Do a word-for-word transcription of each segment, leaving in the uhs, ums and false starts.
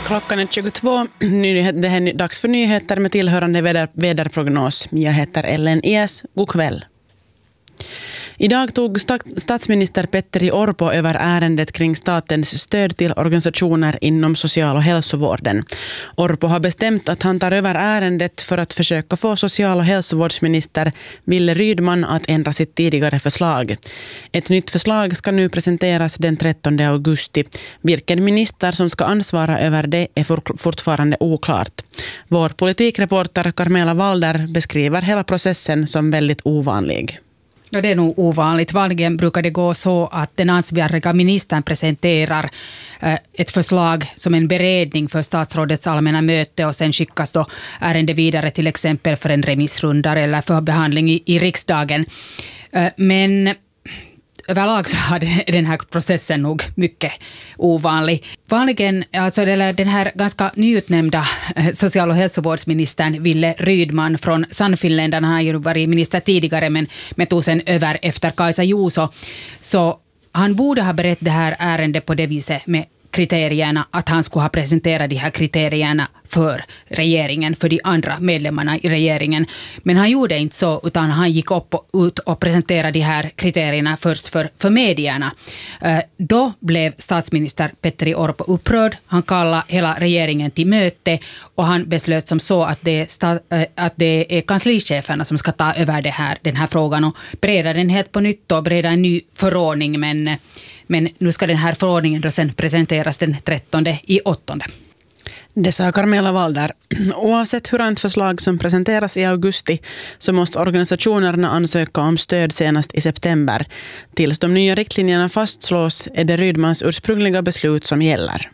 Klockan är tjugotvå. Det är dags för nyheter med tillhörande väder, väderprognos. Jag heter Ellen Ies. God kväll. Idag tog statsminister Petteri Orpo över ärendet kring statens stöd till organisationer inom social- och hälsovården. Orpo har bestämt att han tar över ärendet för att försöka få social- och hälsovårdsminister Wille Rydman att ändra sitt tidigare förslag. Ett nytt förslag ska nu presenteras den trettonde augusti. Vilken minister som ska ansvara över det är fortfarande oklart. Vår politikreporter Carmela Walder beskriver hela processen som väldigt ovanlig. Ja, det är nog ovanligt. Vanligen brukar det gå så att den ansvariga ministern presenterar eh, ett förslag som en beredning för statsrådets allmänna möte och sen skickas då ärende vidare till exempel för en remissrunda eller för behandling i, i riksdagen. Eh, men överlag så har den här processen nog mycket ovanlig. Vanligen, alltså den här ganska nyutnämnda social- och hälsovårdsministern Wille Rydman från Sannfinländarna, han har ju varit minister tidigare men, men tog sen över efter Kaisa Juuso. Så han borde ha berett det här ärendet på det viset med kriterierna, att han skulle ha presenterat de här kriterierna för regeringen, för de andra medlemmarna i regeringen. Men han gjorde inte så, utan han gick upp och, ut och presenterade de här kriterierna först för, för medierna. Eh, då blev statsminister Petteri Orpo upprörd. Han kallade hela regeringen till möte och han beslöt som så att det, sta, eh, att det är kanslicheferna som ska ta över det här, den här frågan och bereda den helt på nytt och bereda en ny förordning, men Men nu ska den här förordningen då sen presenteras den trettonde i åttonde. Det sa Carmela Walder. Oavsett hurant förslag som presenteras i augusti så måste organisationerna ansöka om stöd senast i september. Tills de nya riktlinjerna fastslås är det Rydmans ursprungliga beslut som gäller.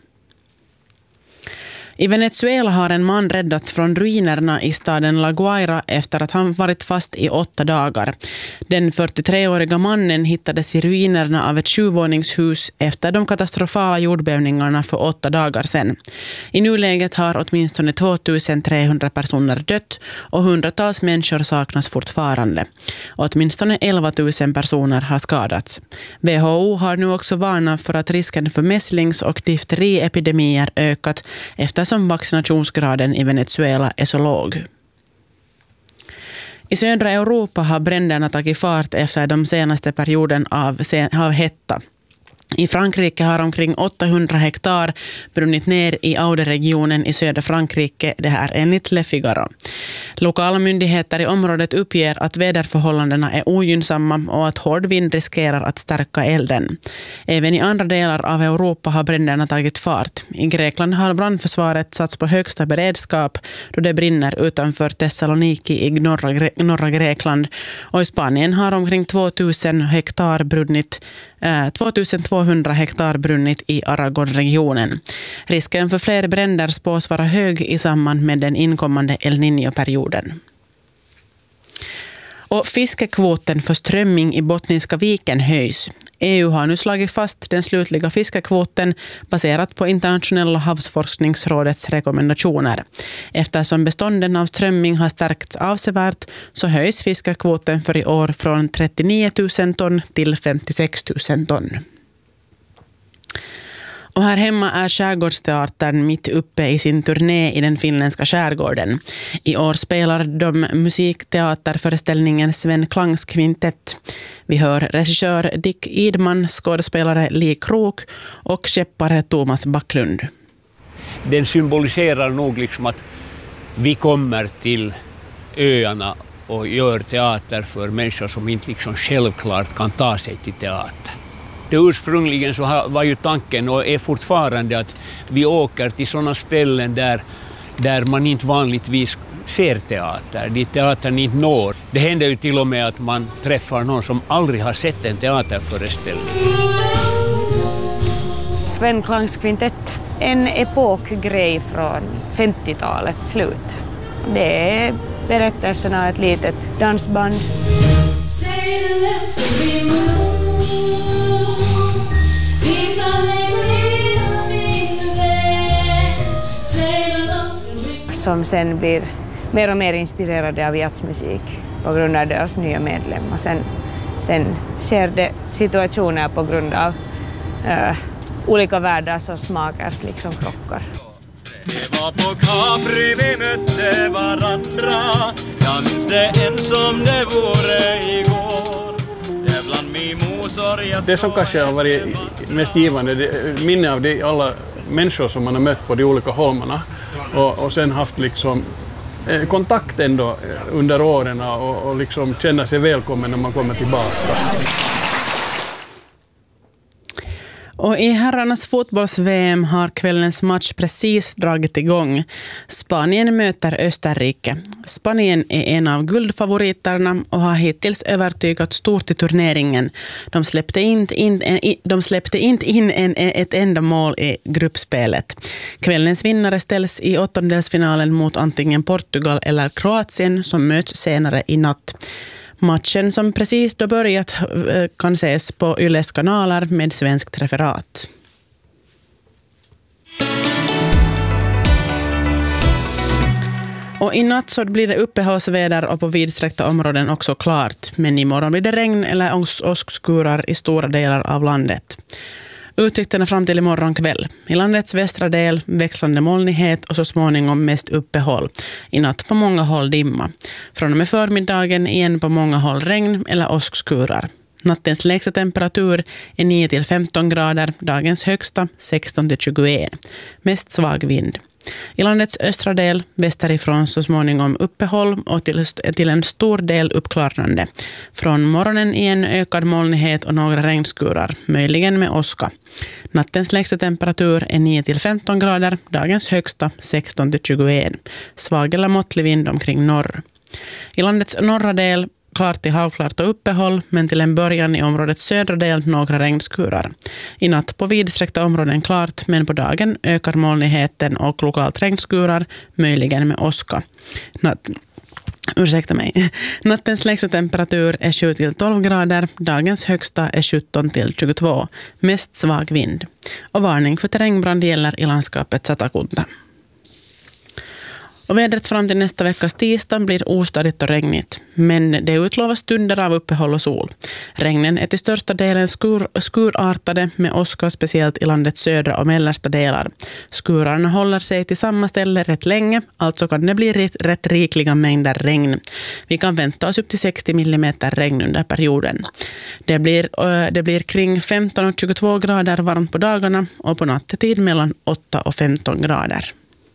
I Venezuela har en man räddats från ruinerna i staden La Guaira efter att han varit fast i åtta dagar. Den fyrtiotreåriga mannen hittades i ruinerna av ett sjuvåningshus efter de katastrofala jordbävningarna för åtta dagar sedan. I nuläget har åtminstone tvåtusentrehundra personer dött och hundratals människor saknas fortfarande. Åtminstone elva tusen personer har skadats. W H O har nu också varnat för att risken för mässlings- och difteriepidemier ökat efter som vaccinationsgraden i Venezuela är så låg. I södra Europa har bränderna tagit fart efter de senaste perioden av, av hetta. I Frankrike har omkring åttahundra hektar brunnit ner i Aude-regionen i södra Frankrike, det här enligt Le Figaro. Lokala myndigheter i området uppger att väderförhållandena är ogynnsamma och att hård vind riskerar att stärka elden. Även i andra delar av Europa har bränderna tagit fart. I Grekland har brandförsvaret satts på högsta beredskap då det brinner utanför Thessaloniki i norra, norra Grekland. Och i Spanien har omkring tvåtusen hektar brunnit tvåtusentvåhundra hektar brunnit i Aragon-regionen. Risken för fler bränder spås vara hög i samband med den inkommande El Niño-perioden. Och fiskekvoten för strömming i Bottniska viken höjs. E U har nu slagit fast den slutliga fiskekvoten baserat på internationella havsforskningsrådets rekommendationer. Eftersom bestånden av strömming har stärkts avsevärt så höjs fiskekvoten för i år från trettionio tusen ton till femtiosex tusen ton. Och här hemma är Skärgårdsteatern mitt uppe i sin turné i den finländska skärgården. I år spelar de musikteaterföreställningen Sven Klangs kvintett. Vi hör regissör Dick Idman, skådespelare Li Krok och skeppare Thomas Backlund. Den symboliserar nog liksom att vi kommer till öarna och gör teater för människor som inte liksom självklart kan ta sig till teater. Det ursprungligen så var ju tanken och är fortfarande att vi åker till sådana ställen där, där man inte vanligtvis ser teater, dit teatern inte når. Det händer ju till och med att man träffar någon som aldrig har sett en teaterföreställning. Sven Klangs kvintett, en epokgrej från femtiotalets slut. Det är berättelsen av ett litet dansband. Som sen blir mer och mer inspirerade av jazzmusik på grund av deras nya medlemmar. Sen, sen sker det situationer på grund av uh, olika världars och smakers liksom krockar. Det var på Capri vi mötte varandra. Jag minns det än som det vore igår. Det bland mimosor jag Det som kanske har varit mest givande, det minne av de alla människor som man har mött på de olika holmarna och, och sen haft liksom eh, kontakt ändå under åren och, och liksom känna sig välkommen när man kommer tillbaka. Och i herrarnas fotbolls-V M har kvällens match precis dragit igång. Spanien möter Österrike. Spanien är en av guldfavoriterna och har hittills övertygat stort i turneringen. De släppte inte in, de släppte inte in en, ett enda mål i gruppspelet. Kvällens vinnare ställs i åttondelsfinalen mot antingen Portugal eller Kroatien som möts senare i natt. Matchen som precis då börjat kan ses på Yles kanaler med svenskt referat. Och i natt så blir det uppehållsväder och på vidsträckta områden också klart. Men imorgon blir det regn eller åskskurar i stora delar av landet. Utsikterna fram till imorgon kväll. I landets västra del växlande molnighet och så småningom mest uppehåll. I natt på många håll dimma. Från och med förmiddagen igen på många håll regn eller åskskurar. Nattens lägsta temperatur är nio till femton grader, dagens högsta sexton till tjugoett. Mest svag vind. I landets östra del västerifrån så småningom uppehåll och till, till en stor del uppklarnande. Från morgonen igen ökad molnighet och några regnskurar, möjligen med åska. Nattens lägsta temperatur är nio till femton grader, dagens högsta sexton till tjugoett. Svag eller måttlig vind omkring norr. I landets norra del klart till halvklart och uppehåll, men till en början i områdets södra del några regnskurar. I natt på vidsträckta områden klart, men på dagen ökar molnigheten och lokalt regnskurar, möjligen med åska. Natt, ursäkta mig. Nattens lägsta temperatur är sju till tolv grader, dagens högsta är sjutton till tjugotvå, mest svag vind. Och varning för terrängbrand gäller i landskapet Satakunta. Och vädret fram till nästa veckas tisdag blir ostadigt och regnigt. Men det utlovas stunder av uppehåll och sol. Regnen är till största delen skur, skurartade med åska speciellt i landets södra och mellersta delar. Skurarna håller sig till samma ställe rätt länge, alltså kan det bli rätt, rätt rikliga mängder regn. Vi kan vänta oss upp till sextio millimeter regn under perioden. Det blir, det blir kring femton och tjugotvå grader varmt på dagarna och på nattetid mellan åtta och femton grader.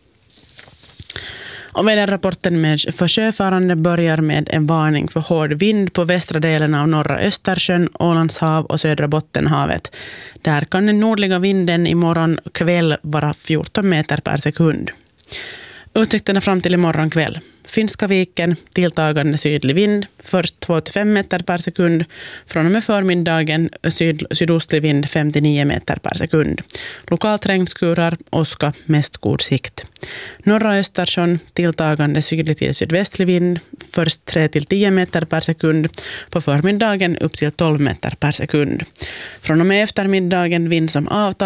Och väderrapporten med för sjöfarande börjar med en varning för hård vind på västra delen av norra Östersjön, Ålandshav och södra Bottenhavet. Där kan den nordliga vinden imorgon kväll vara fjorton meter per sekund. Utsikterna fram till imorgon kväll. Finska viken, tilltagande sydlig vind, först två till fem meter per sekund. Från och med förmiddagen syd, sydostlig vind fem till nio meter per sekund. Lokalt regnskurar, åska, mest god sikt. Norra Östersjön, tilltagande sydlig till sydvästlig vind, först tre till tio meter per sekund. På förmiddagen upp till tolv meter per sekund. Från och med eftermiddagen vind som avtar